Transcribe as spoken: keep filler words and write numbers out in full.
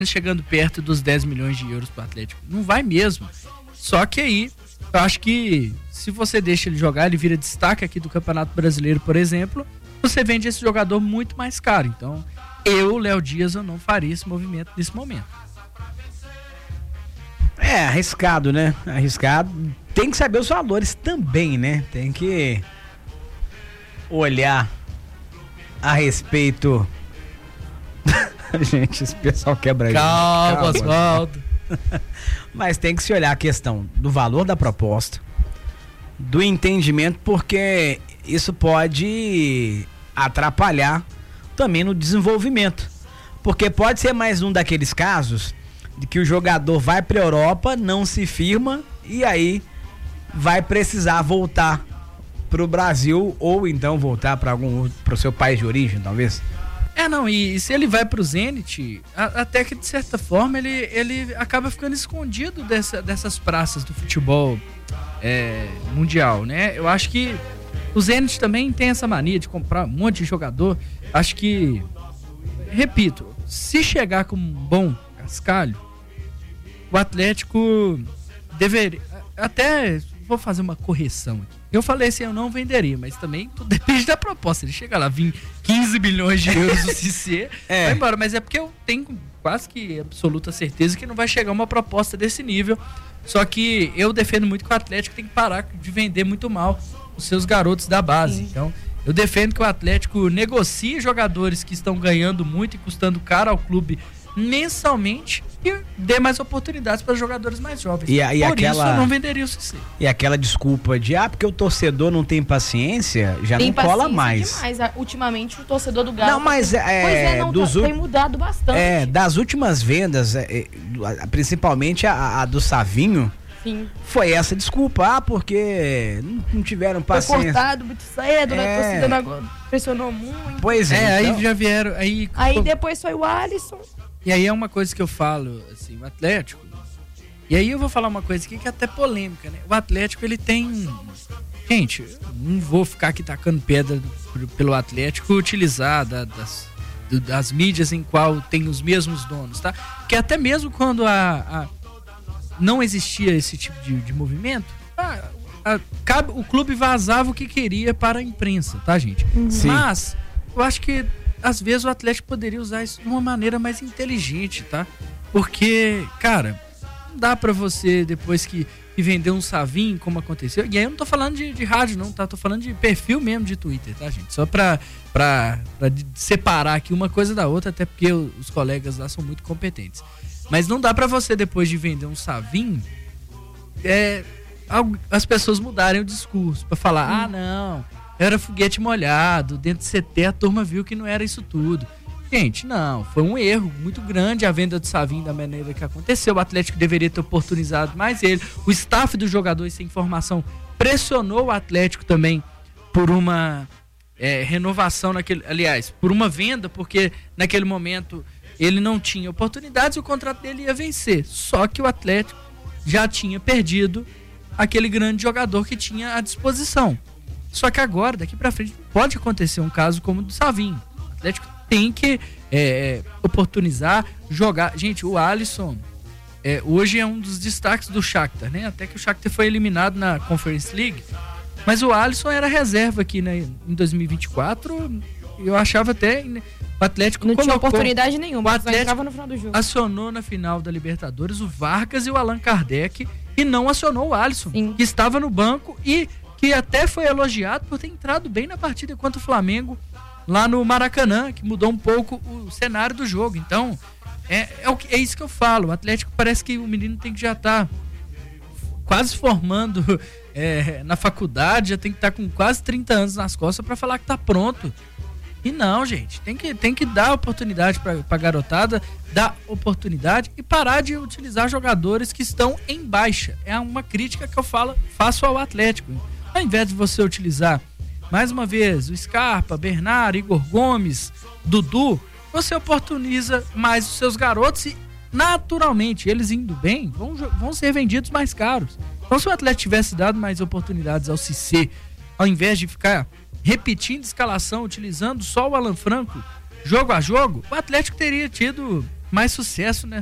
chegando perto dos dez milhões de euros pro Atlético. Não vai mesmo. Só que aí, eu acho que se você deixa ele jogar, ele vira destaque aqui do Campeonato Brasileiro, por exemplo, você vende esse jogador muito mais caro. Então, eu, Léo Dias, eu não faria esse movimento nesse momento. É, arriscado, né? Arriscado. Tem que saber os valores também, né? Tem que olhar a respeito... Gente, esse pessoal quebra aí. Calma, Oswaldo. Mas tem que se olhar a questão do valor da proposta, do entendimento, porque isso pode atrapalhar também no desenvolvimento. Porque pode ser mais um daqueles casos de que o jogador vai para a Europa, não se firma e aí vai precisar voltar para o Brasil ou então voltar para algum para o seu país de origem, talvez. É, não, e, e se ele vai pro Zenit, a, até que de certa forma ele, ele acaba ficando escondido dessa, dessas praças do futebol é, mundial, né? Eu acho que o Zenit também tem essa mania de comprar um monte de jogador. Acho que, repito, se chegar com um bom cascalho, o Atlético deveria, até vou fazer uma correção aqui. Eu falei assim, eu não venderia, mas também tudo depende da proposta. Ele chega lá, vim quinze bilhões de euros do C C, é. vai embora. Mas é porque eu tenho quase que absoluta certeza que não vai chegar uma proposta desse nível. Só que eu defendo muito que o Atlético tem que parar de vender muito mal os seus garotos da base. Sim. Então, eu defendo que o Atlético negocie jogadores que estão ganhando muito e custando caro ao clube mensalmente e dê mais oportunidades para jogadores mais jovens. E, e Por aquela, isso eu não venderia o C C. E aquela desculpa de, ah, porque o torcedor não tem paciência, já tem não cola mais. Demais. Ultimamente o torcedor do Galo... Não, mas é, pois é, não, dos tá, tem mudado bastante. É, das últimas vendas, é, principalmente a, a do Savinho, sim, foi essa desculpa, ah, porque não, não tiveram paciência. Foi cortado muito cedo, é. né? A torcida não pressionou muito. Pois é. É, então... aí já vieram... Aí, aí depois foi o Alisson... E aí é uma coisa que eu falo, assim, o Atlético... E aí eu vou falar uma coisa aqui que é até polêmica, né? O Atlético, ele tem... Gente, não vou ficar aqui tacando pedra pelo Atlético utilizar da, das, das mídias em qual tem os mesmos donos, tá? Porque até mesmo quando a, a não existia esse tipo de, de movimento, a, a, a, o clube vazava o que queria para a imprensa, tá, gente? Sim. Mas eu acho que às vezes o Atlético poderia usar isso de uma maneira mais inteligente, tá? Porque, cara, não dá pra você, depois que, que vender um Savinho, como aconteceu, e aí eu não tô falando de, de rádio não, tá? Tô falando de perfil mesmo de Twitter, tá, gente? Só pra, pra, pra separar aqui uma coisa da outra, até porque os colegas lá são muito competentes. Mas não dá pra você, depois de vender um Savinho, é, as pessoas mudarem o discurso pra falar, hum. ah, não... Era foguete molhado, dentro de C T a turma viu que não era isso tudo. Gente, não, foi um erro muito grande a venda do Savinho da maneira que aconteceu. O Atlético deveria ter oportunizado mais ele. O staff dos jogadores sem informação pressionou o Atlético também por uma é, renovação, naquele, aliás, por uma venda, porque naquele momento ele não tinha oportunidades e o contrato dele ia vencer. Só que o Atlético já tinha perdido aquele grande jogador que tinha à disposição. Só que agora, daqui pra frente, pode acontecer um caso como o do Savinho. O Atlético tem que é, oportunizar, jogar. Gente, o Alisson é, hoje é um dos destaques do Shakhtar, né? Até que o Shakhtar foi eliminado na Conference League. Mas o Alisson era reserva aqui, né? Em dois mil e vinte e quatro. Eu achava até... Né, o Atlético não colocou, tinha oportunidade nenhuma. O Atlético no final do jogo. acionou na final da Libertadores o Vargas e o Allan Kardec e não acionou o Alisson, sim, que estava no banco e... que até foi elogiado por ter entrado bem na partida contra o Flamengo lá no Maracanã, que mudou um pouco o cenário do jogo. Então, é, é, o que, é isso que eu falo. O Atlético parece que o menino tem que já estar tá quase formando é, na faculdade, já tem que estar tá com quase trinta anos nas costas para falar que tá pronto. E não, gente, tem que, tem que dar oportunidade para a garotada, dar oportunidade e parar de utilizar jogadores que estão em baixa. É uma crítica que eu falo, faço ao Atlético. Ao invés de você utilizar, mais uma vez, o Scarpa, Bernardo, Igor Gomes, Dudu, você oportuniza mais os seus garotos e, naturalmente, eles indo bem, vão, vão ser vendidos mais caros. Então, se o Atlético tivesse dado mais oportunidades ao Cissé, ao invés de ficar repetindo escalação, utilizando só o Alan Franco, jogo a jogo, o Atlético teria tido mais sucesso, né?